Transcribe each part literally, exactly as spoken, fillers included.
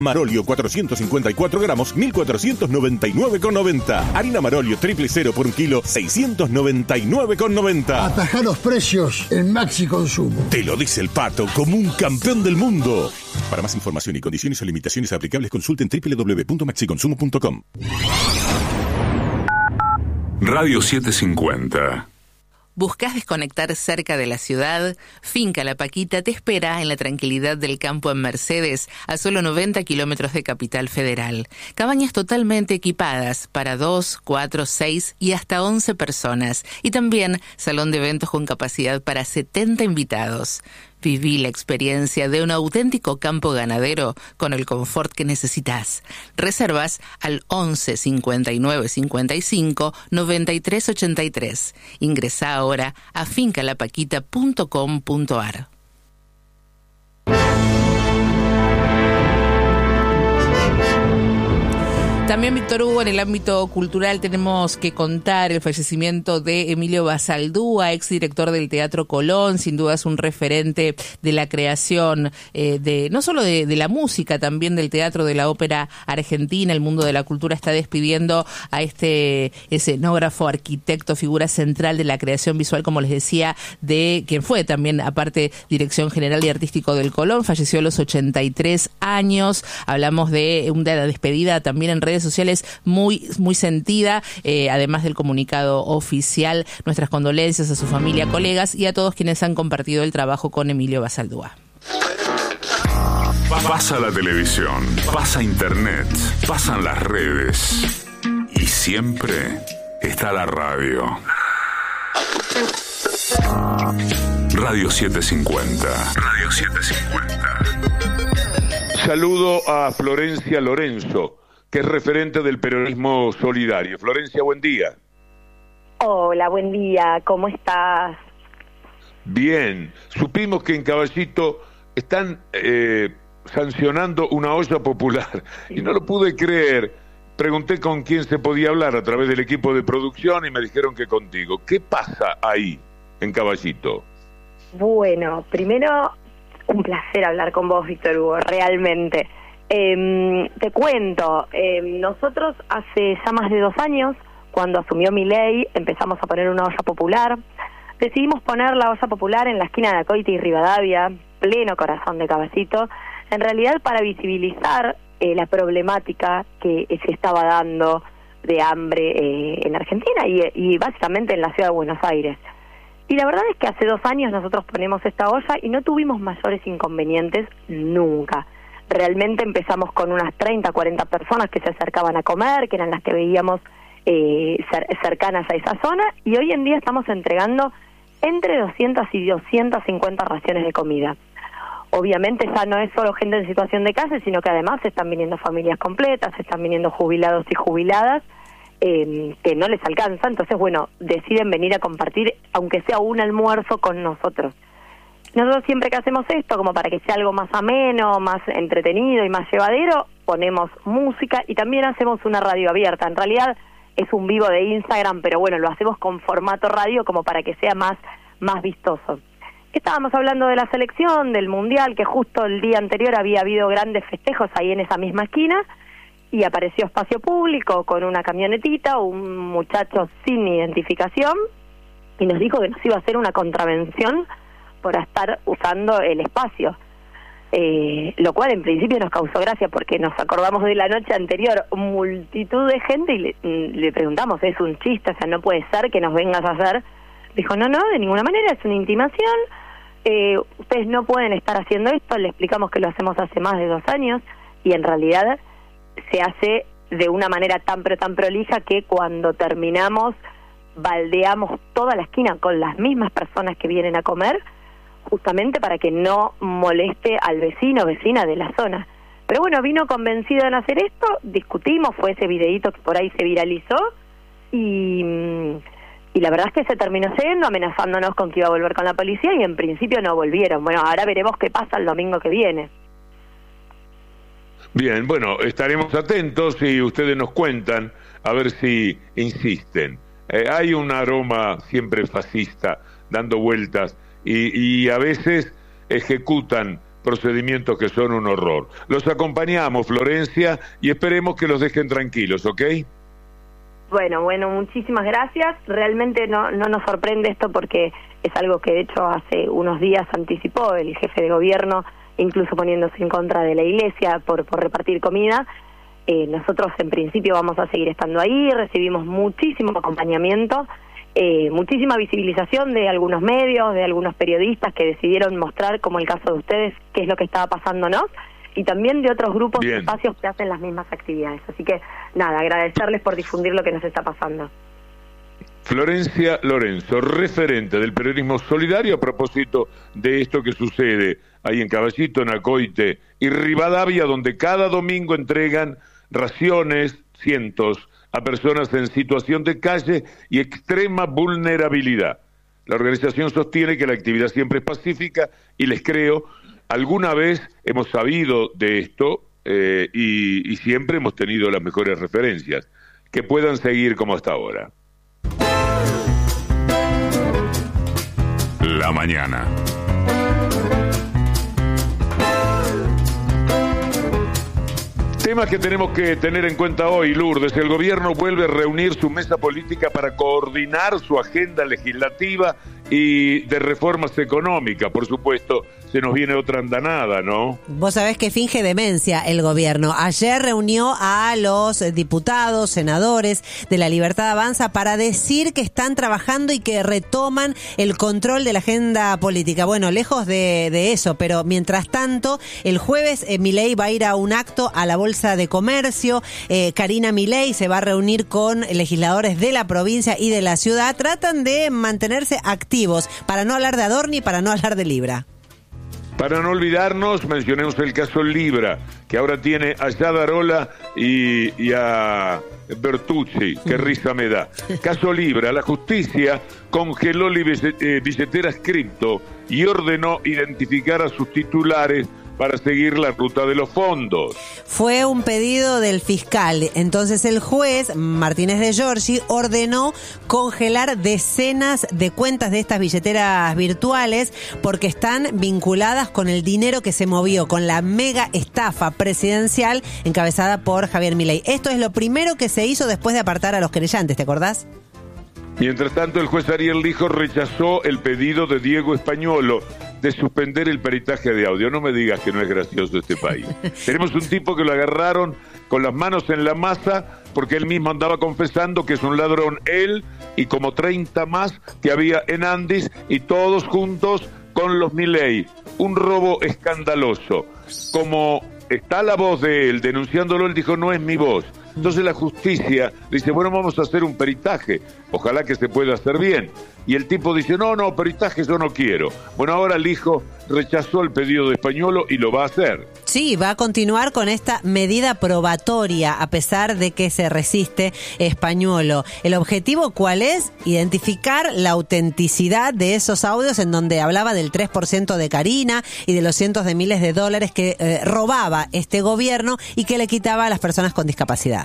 Marolio cuatrocientos cincuenta y cuatro gramos, mil cuatrocientos noventa y nueve con noventa. Harina Marolio triple cero por un kilo, seiscientos noventa y nueve con noventa. Ataja los precios en Maxi Consumo. Te lo dice el Pato como un campeón del mundo. Para más información y condiciones o limitaciones aplicables, consulten doble u doble u doble u punto maxi consumo punto com. Radio setecientos cincuenta. ¿Buscás desconectar cerca de la ciudad? Finca La Paquita te espera en la tranquilidad del campo en Mercedes, a solo noventa kilómetros de Capital Federal. Cabañas totalmente equipadas para dos, cuatro, seis y hasta once personas. Y también salón de eventos con capacidad para setenta invitados. Viví la experiencia de un auténtico campo ganadero con el confort que necesitas. Reservas al once cincuenta y nueve cincuenta y cinco noventa y tres ochenta y tres. Ingresá ahora a finca la paquita punto com punto ar. También, Víctor Hugo, en el ámbito cultural tenemos que contar el fallecimiento de Emilio Basaldúa, exdirector del Teatro Colón. Sin duda es un referente de la creación, eh, de no solo de, de la música, también del teatro, de la ópera argentina. El mundo de la cultura está despidiendo a este escenógrafo, arquitecto, figura central de la creación visual, como les decía, de quien fue también, aparte, dirección general y artístico del Colón. Falleció a los ochenta y tres años. Hablamos de una despedida también en redes sociales muy muy sentida, eh, además del comunicado oficial. Nuestras condolencias a su familia, colegas y a todos quienes han compartido el trabajo con Emilio Basaldúa. Pasa la televisión, pasa internet, pasan las redes y siempre está la radio. Radio setecientos cincuenta. Radio setecientos cincuenta. Saludo a Florencia Lorenzo, que es referente del peronismo solidario. Florencia, buen día. Hola, buen día, ¿cómo estás? Bien, supimos que en Caballito están eh, sancionando una olla popular y no lo pude creer. Pregunté con quién se podía hablar a través del equipo de producción y me dijeron que contigo. ¿Qué pasa ahí, en Caballito? Bueno, primero, un placer hablar con vos, Víctor Hugo, realmente. Eh, te cuento, eh, nosotros hace ya más de dos años, cuando asumió Milei, empezamos a poner una olla popular. Decidimos poner la olla popular en la esquina de Acoite y Rivadavia, pleno corazón de Caballito, en realidad para visibilizar eh, la problemática que se estaba dando de hambre eh, en Argentina y, y básicamente en la ciudad de Buenos Aires. Y la verdad es que hace dos años nosotros ponemos esta olla y no tuvimos mayores inconvenientes nunca. Realmente empezamos con unas treinta, cuarenta personas que se acercaban a comer, que eran las que veíamos eh, cer- cercanas a esa zona, y hoy en día estamos entregando entre doscientas y doscientas cincuenta raciones de comida. Obviamente ya no es solo gente en situación de calle, sino que además se están viniendo familias completas, se están viniendo jubilados y jubiladas, eh, que no les alcanza, entonces bueno, deciden venir a compartir, aunque sea un almuerzo con nosotros. Nosotros siempre que hacemos esto, como para que sea algo más ameno, más entretenido y más llevadero, ponemos música y también hacemos una radio abierta. En realidad es un vivo de Instagram, pero bueno, lo hacemos con formato radio como para que sea más, más vistoso. Estábamos hablando de la selección, del Mundial, que justo el día anterior había habido grandes festejos ahí en esa misma esquina, y apareció Espacio Público con una camionetita, un muchacho sin identificación, y nos dijo que nos iba a hacer una contravención por estar usando el espacio, eh, lo cual en principio nos causó gracia porque nos acordamos de la noche anterior, multitud de gente, y le, le preguntamos, ¿es un chiste? O sea, no puede ser que nos vengas a hacer. Dijo, no, no, de ninguna manera, es una intimación, eh, ustedes no pueden estar haciendo esto. Le explicamos que lo hacemos hace más de dos años y en realidad se hace de una manera tan pero tan prolija que cuando terminamos baldeamos toda la esquina con las mismas personas que vienen a comer, justamente para que no moleste al vecino o vecina de la zona. Pero bueno, vino convencido en hacer esto, discutimos, fue ese videíto que por ahí se viralizó y, y la verdad es que se terminó yendo, amenazándonos con que iba a volver con la policía y en principio no volvieron. Bueno, ahora veremos qué pasa el domingo que viene. Bien, bueno, estaremos atentos y ustedes nos cuentan a ver si insisten. Eh, hay un aroma siempre fascista dando vueltas y, y a veces ejecutan procedimientos que son un horror. Los acompañamos, Florencia, y esperemos que los dejen tranquilos, ¿ok? Bueno, bueno, muchísimas gracias. Realmente no, no nos sorprende esto porque es algo que de hecho hace unos días anticipó el jefe de gobierno, incluso poniéndose en contra de la iglesia por, por repartir comida. Eh, nosotros en principio vamos a seguir estando ahí, recibimos muchísimo acompañamiento, eh, muchísima visibilización de algunos medios, de algunos periodistas que decidieron mostrar, como el caso de ustedes, qué es lo que estaba pasándonos, y también de otros grupos y espacios que hacen las mismas actividades. Así que, nada, agradecerles por difundir lo que nos está pasando. Florencia Lorenzo, referente del periodismo solidario a propósito de esto que sucede ahí en Caballito, Nacoite y Rivadavia, donde cada domingo entregan raciones, cientos, a personas en situación de calle y extrema vulnerabilidad. La organización sostiene que la actividad siempre es pacífica y les creo. Alguna vez hemos sabido de esto eh, y, y siempre hemos tenido las mejores referencias. Que puedan seguir como hasta ahora. La mañana. Temas que tenemos que tener en cuenta hoy, Lourdes. El gobierno vuelve a reunir su mesa política para coordinar su agenda legislativa y de reformas económicas. Por supuesto, se nos viene otra andanada, ¿no? Vos sabés que finge demencia el gobierno. Ayer reunió a los diputados, senadores de La Libertad Avanza para decir que están trabajando y que retoman el control de la agenda política. Bueno, lejos de, de eso, pero mientras tanto, el jueves eh, Milei va a ir a un acto a la Bolsa de Comercio. Eh, Karina Milei se va a reunir con legisladores de la provincia y de la ciudad. Tratan de mantenerse activos para no hablar de Adorni, para no hablar de Libra. Para no olvidarnos, mencionemos el caso Libra, que ahora tiene a Yadarola y, y a Bertuzzi. Qué risa me da. Caso Libra, la justicia congeló billeteras cripto y ordenó identificar a sus titulares para seguir la ruta de los fondos. Fue un pedido del fiscal. Entonces el juez, Martínez de Giorgi, ordenó congelar decenas de cuentas de estas billeteras virtuales porque están vinculadas con el dinero que se movió, con la mega estafa presidencial encabezada por Javier Milei. Esto es lo primero que se hizo después de apartar a los querellantes, ¿te acordás? Mientras tanto, el juez Ariel Lijo rechazó el pedido de Diego Españolo de suspender el peritaje de audio. No me digas que no es gracioso este país. Tenemos un tipo que lo agarraron con las manos en la masa porque él mismo andaba confesando que es un ladrón, él y como treinta más que había en Andis, y todos juntos con los Milei. Un robo escandaloso. Como está la voz de él denunciándolo, él dijo, no es mi voz. Entonces la justicia dice, bueno, vamos a hacer un peritaje, ojalá que se pueda hacer bien. Y el tipo dice, no, no, peritaje yo no quiero. Bueno, ahora el hijo rechazó el pedido de Españolo y lo va a hacer. Sí, va a continuar con esta medida probatoria a pesar de que se resiste Españolo. ¿El objetivo cuál es? Identificar la autenticidad de esos audios en donde hablaba del tres por ciento de Karina y de los cientos de miles de dólares que eh, robaba este gobierno y que le quitaba a las personas con discapacidad.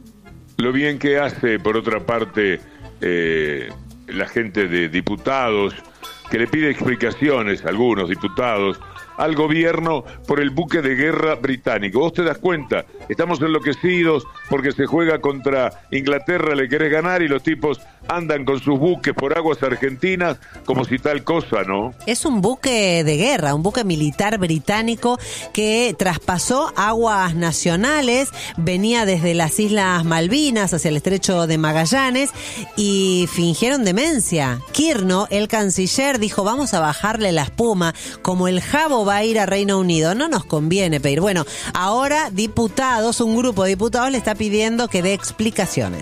Lo bien que hace, por otra parte, eh, la gente de diputados, que le pide explicaciones a algunos diputados al gobierno por el buque de guerra británico. Vos te das cuenta, estamos enloquecidos porque se juega contra Inglaterra, le querés ganar y los tipos andan con sus buques por aguas argentinas como si tal cosa, ¿no? Es un buque de guerra, un buque militar británico que traspasó aguas nacionales, venía desde las Islas Malvinas hacia el estrecho de Magallanes y fingieron demencia. Kirno, el canciller, dijo, vamos a bajarle la espuma, como el jabo va a ir a Reino Unido, no nos conviene pedir. Bueno, ahora diputados, un grupo de diputados le está pidiendo que dé explicaciones.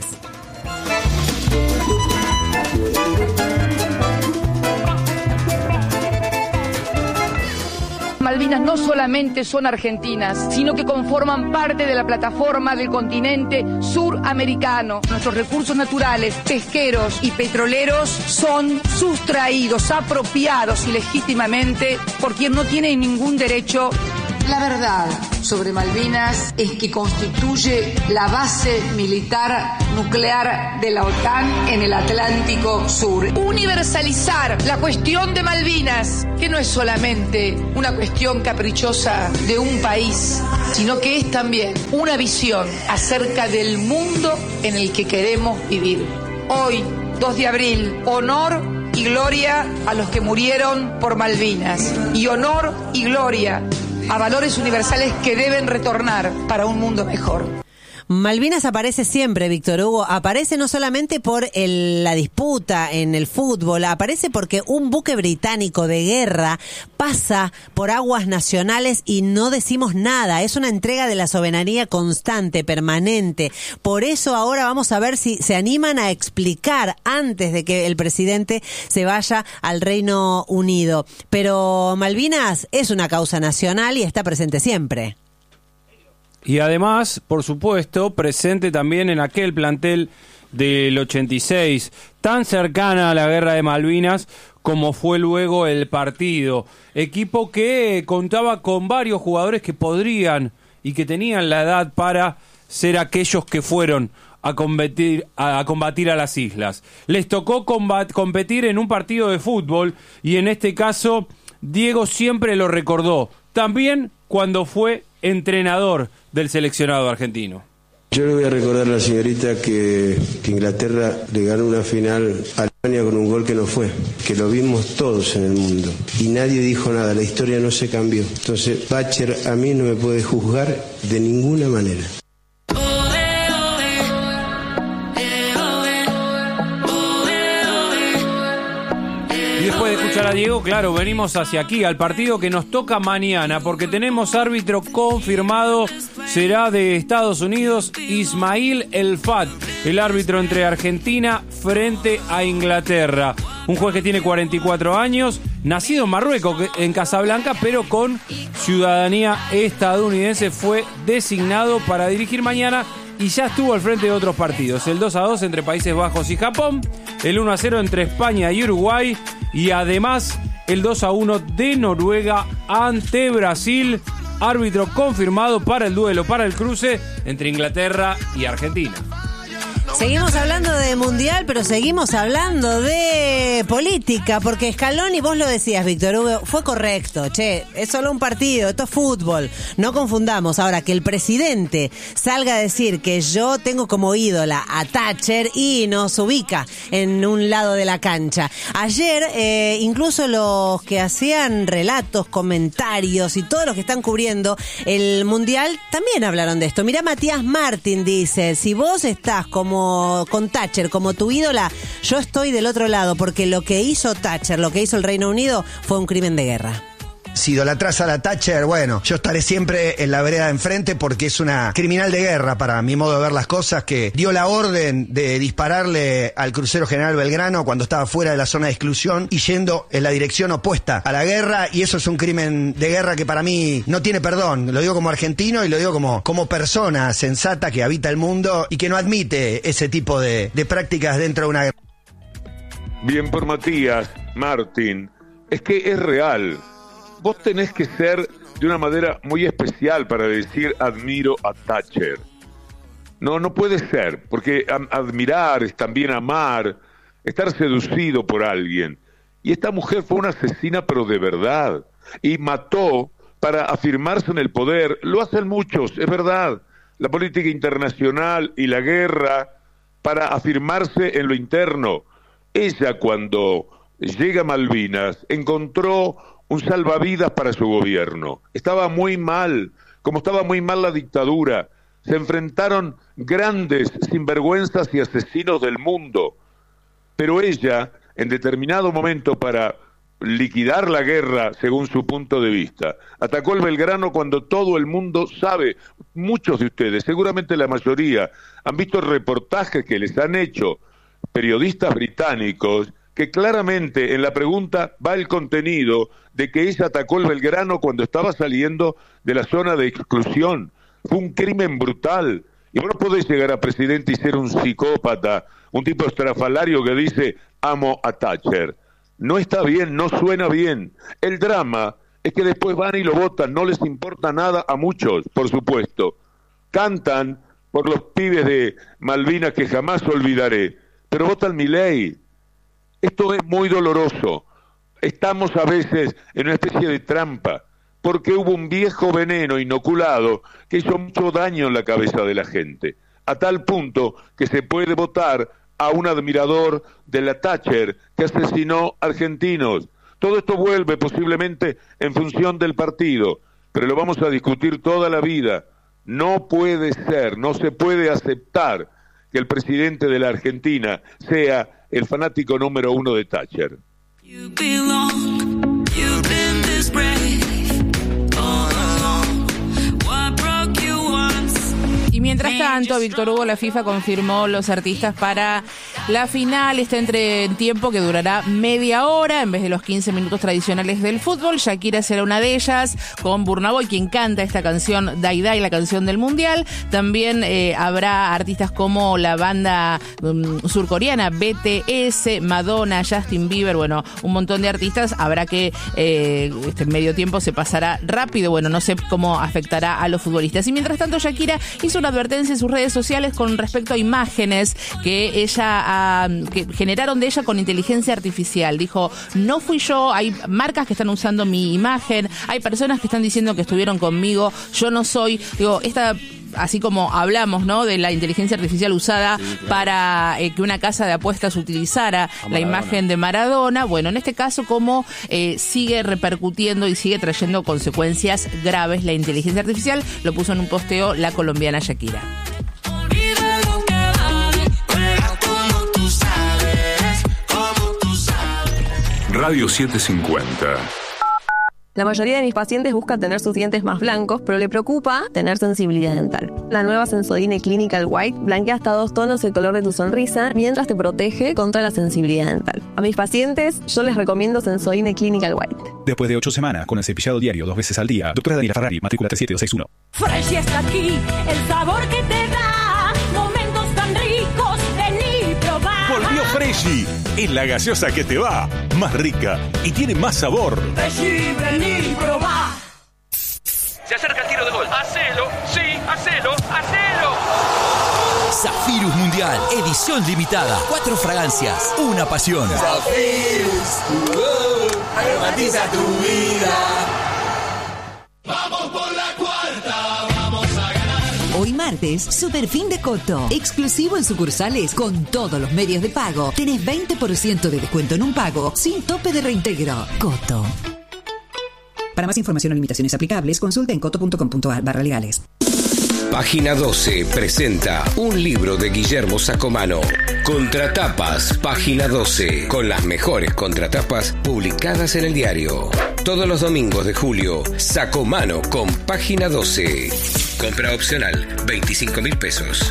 Malvinas no solamente son argentinas, sino que conforman parte de la plataforma del continente suramericano. Nuestros recursos naturales, pesqueros y petroleros son sustraídos, apropiados ilegítimamente por quien no tiene ningún derecho. La verdad sobre Malvinas es que constituye la base militar nuclear de la OTAN en el Atlántico Sur. Universalizar la cuestión de Malvinas, que no es solamente una cuestión caprichosa de un país, sino que es también una visión acerca del mundo en el que queremos vivir. Hoy, dos de abril, honor y gloria a los que murieron por Malvinas y honor y gloria a valores universales que deben retornar para un mundo mejor. Malvinas aparece siempre, Víctor Hugo. Aparece no solamente por el, la disputa en el fútbol, aparece porque un buque británico de guerra pasa por aguas nacionales y no decimos nada. Es una entrega de la soberanía constante, permanente. Por eso ahora vamos a ver si se animan a explicar antes de que el presidente se vaya al Reino Unido. Pero Malvinas es una causa nacional y está presente siempre. Y además, por supuesto, presente también en aquel plantel del ochenta y seis, tan cercana a la guerra de Malvinas como fue luego el partido. Equipo que contaba con varios jugadores que podrían y que tenían la edad para ser aquellos que fueron a combatir a, a combatir a las islas. Les tocó combat, competir en un partido de fútbol y en este caso Diego siempre lo recordó. También cuando fue entrenador del seleccionado argentino. Yo le voy a recordar a la señorita que, que Inglaterra le ganó una final a Alemania con un gol que no fue, que lo vimos todos en el mundo y nadie dijo nada, la historia no se cambió. Entonces Thatcher a mí no me puede juzgar de ninguna manera. Después de escuchar a Diego, claro, venimos hacia aquí, al partido que nos toca mañana, porque tenemos árbitro confirmado, será de Estados Unidos, Ismail El Fat, el árbitro entre Argentina frente a Inglaterra. Un juez que tiene cuarenta y cuatro años, nacido en Marruecos, en Casablanca, pero con ciudadanía estadounidense, fue designado para dirigir mañana y ya estuvo al frente de otros partidos. El dos a dos entre Países Bajos y Japón, el uno a cero entre España y Uruguay y además el dos a uno de Noruega ante Brasil. Árbitro confirmado para el duelo, para el cruce entre Inglaterra y Argentina. Seguimos hablando de mundial, pero seguimos hablando de política, porque Scaloni, vos lo decías, Víctor Hugo, fue correcto. Che, es solo un partido, esto es fútbol, no confundamos. Ahora, que el presidente salga a decir que yo tengo como ídola a Thatcher y nos ubica en un lado de la cancha. Ayer, eh, incluso los que hacían relatos, comentarios y todos los que están cubriendo el mundial también hablaron de esto. Mirá, Matías Martín dice, si vos estás como con Thatcher, como tu ídola, yo estoy del otro lado, porque lo que hizo Thatcher, lo que hizo el Reino Unido, fue un crimen de guerra. Si idolatras a la Thatcher, bueno, yo estaré siempre en la vereda de enfrente porque es una criminal de guerra para mi modo de ver las cosas, que dio la orden de dispararle al crucero General Belgrano cuando estaba fuera de la zona de exclusión y yendo en la dirección opuesta a la guerra, y eso es un crimen de guerra que para mí no tiene perdón. Lo digo como argentino y lo digo como, como persona sensata que habita el mundo y que no admite ese tipo de, de prácticas dentro de una guerra. Bien por Matías Martín, es que es real. Vos tenés que ser de una manera muy especial para decir admiro a Thatcher. No, no puede ser, porque admirar es también amar, estar seducido por alguien. Y esta mujer fue una asesina, pero de verdad. Y mató para afirmarse en el poder. Lo hacen muchos, es verdad. La política internacional y la guerra para afirmarse en lo interno. Ella, cuando llega a Malvinas, encontró un salvavidas para su gobierno. Estaba muy mal, como estaba muy mal la dictadura. Se enfrentaron grandes sinvergüenzas y asesinos del mundo. Pero ella, en determinado momento, para liquidar la guerra, según su punto de vista, atacó el Belgrano cuando todo el mundo sabe, muchos de ustedes, seguramente la mayoría, han visto reportajes que les han hecho periodistas británicos, que claramente en la pregunta va el contenido de que ella atacó el Belgrano cuando estaba saliendo de la zona de exclusión. Fue un crimen brutal. Y vos no podés llegar a presidente y ser un psicópata, un tipo estrafalario que dice, amo a Thatcher. No está bien, no suena bien. El drama es que después van y lo votan, no les importa nada a muchos, por supuesto. Cantan por los pibes de Malvinas que jamás olvidaré, pero votan Milei. Esto es muy doloroso. Estamos a veces en una especie de trampa, porque hubo un viejo veneno inoculado que hizo mucho daño en la cabeza de la gente, a tal punto que se puede votar a un admirador de la Thatcher que asesinó argentinos. Todo esto vuelve posiblemente en función del partido, pero lo vamos a discutir toda la vida. No puede ser, no se puede aceptar que el presidente de la Argentina sea el fanático número uno de Thatcher. You belong, you've been this brave all along. What broke you once? Y mientras tanto, Víctor Hugo, la FIFA confirmó los artistas para la final, este entretiempo que durará media hora en vez de los quince minutos tradicionales del fútbol. Shakira será una de ellas, con Burna Boy, quien canta esta canción Dai Dai, la canción del Mundial. También eh, habrá artistas como la banda um, surcoreana B T S, Madonna, Justin Bieber, bueno, un montón de artistas. Habrá que, eh, este medio tiempo se pasará rápido, bueno, no sé cómo afectará a los futbolistas. Y mientras tanto, Shakira hizo una advertencia en sus redes sociales con respecto a imágenes que ella ha que generaron de ella con inteligencia artificial. Dijo, no fui yo, hay marcas que están usando mi imagen, hay personas que están diciendo que estuvieron conmigo, yo no soy. Digo, esta, así como hablamos, ¿no?, de la inteligencia artificial usada, sí, claro, para eh, que una casa de apuestas utilizara la imagen de Maradona. Bueno, en este caso, como eh, sigue repercutiendo y sigue trayendo consecuencias graves la inteligencia artificial, lo puso en un posteo la colombiana Shakira. Radio setecientos cincuenta. La mayoría de mis pacientes buscan tener sus dientes más blancos, pero le preocupa tener sensibilidad dental. La nueva Sensodyne Clinical White blanquea hasta dos tonos el color de tu sonrisa mientras te protege contra la sensibilidad dental. A mis pacientes yo les recomiendo Sensodyne Clinical White. Después de ocho semanas con el cepillado diario dos veces al día, doctora Daniela Ferrari, matrícula tres siete dos seis uno. Fresh está aquí, el sabor que te da momentos tan ricos, vení probar. Volvió Freshy, es la gaseosa que te va, más rica y tiene más sabor. Freshy, vení probar. Se acerca el tiro de gol. Hacelo, sí, hacelo, hacelo. Zafirus Mundial, edición limitada. Cuatro fragancias, una pasión. Zafirus, uh, aromatiza tu vida. Vamos por la cuarta, vamos a ganar. Hoy martes, Super Fin de Coto. Exclusivo en sucursales con todos los medios de pago. Tenés veinte por ciento de descuento en un pago sin tope de reintegro. Coto. Para más información o limitaciones aplicables, consulta en coto punto com punto a r barra legales. Página doce presenta un libro de Guillermo Sacomano. Contratapas, Página doce, con las mejores contratapas publicadas en el diario. Todos los domingos de julio, Sacomano con Página doce. Compra opcional, veinticinco mil pesos.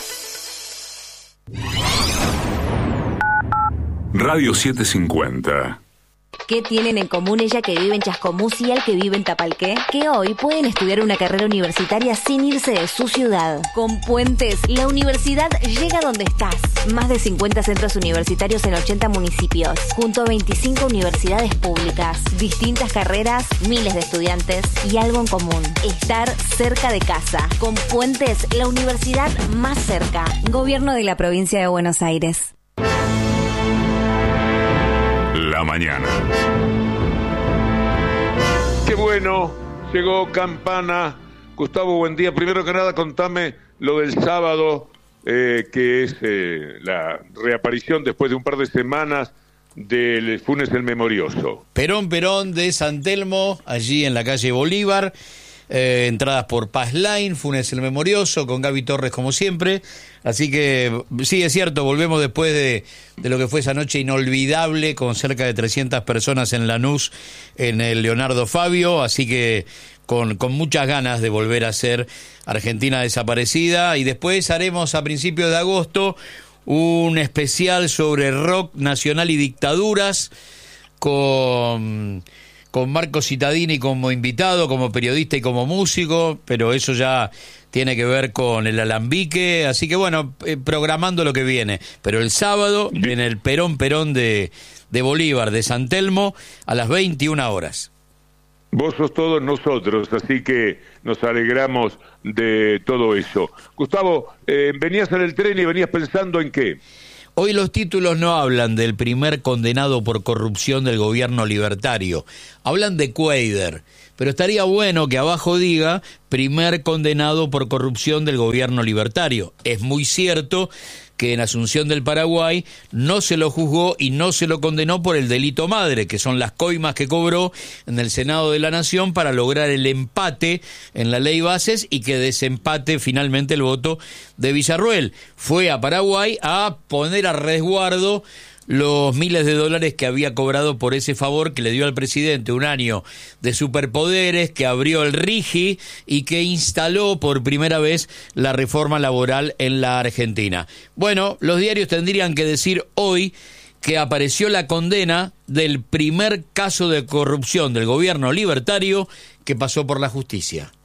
Radio setecientos cincuenta. ¿Qué tienen en común ella que vive en Chascomús y el que vive en Tapalqué? Que hoy pueden estudiar una carrera universitaria sin irse de su ciudad. Con Puentes, la universidad llega donde estás. Más de cincuenta centros universitarios en ochenta municipios, junto a veinticinco universidades públicas. Distintas carreras, miles de estudiantes y algo en común: estar cerca de casa. Con Puentes, la universidad más cerca. Gobierno de la Provincia de Buenos Aires. La mañana. Qué bueno, llegó Campana. Gustavo, buen día. Primero que nada, contame lo del sábado, eh, que es eh, la reaparición después de un par de semanas del Funes el Memorioso. Perón, Perón de San Telmo, allí en la calle Bolívar. Eh, entradas por Paz Line, Funes el Memorioso, con Gaby Torres como siempre. Así que sí, es cierto, volvemos después de, de lo que fue esa noche inolvidable, con cerca de trescientas personas en Lanús, en el Leonardo Fabio. Así que con, con muchas ganas de volver a ser Argentina Desaparecida. Y después haremos a principios de agosto un especial sobre rock nacional y dictaduras, con... con Marco Cittadini como invitado, como periodista y como músico, pero eso ya tiene que ver con el alambique, así que bueno, eh, programando lo que viene. Pero el sábado viene el Perón Perón de, de Bolívar, de San Telmo, a las veintiuna horas. Vos sos todos nosotros, así que nos alegramos de todo eso. Gustavo, eh, venías en el tren y venías pensando en qué. Hoy los títulos no hablan del primer condenado por corrupción del gobierno libertario, hablan de Cuader, pero estaría bueno que abajo diga primer condenado por corrupción del gobierno libertario. Es muy cierto que en Asunción del Paraguay no se lo juzgó y no se lo condenó por el delito madre, que son las coimas que cobró en el Senado de la Nación para lograr el empate en la ley bases y que desempate finalmente el voto de Villarruel. Fue a Paraguay a poner a resguardo los miles de dólares que había cobrado por ese favor que le dio al presidente, un año de superpoderes, que abrió el RIGI y que instaló por primera vez la reforma laboral en la Argentina. Bueno, los diarios tendrían que decir hoy que apareció la condena del primer caso de corrupción del gobierno libertario que pasó por la justicia.